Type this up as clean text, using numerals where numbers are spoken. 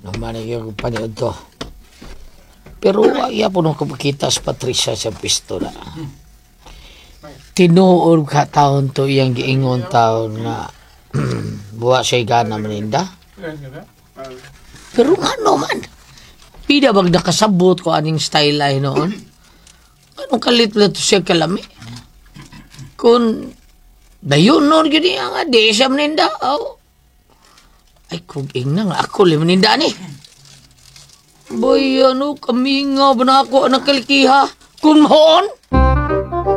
naman yung paniod to. Pero iya po nung kumakita sa Patricia sa pistola. Tinuod ka taon to iyang giingon taon nga buwa siya gana maninda. Pero ano man, pida bag nakasabot ko aning style ay noon. Anong kalit na to siya kalami? Kung dayon noon yun niya nga, di siya maninda. Oh. Ay, kung ing na nga, ako li maninda ni. Boy, ano, kami nga ba na ako ang nakalikiha? Kung maon?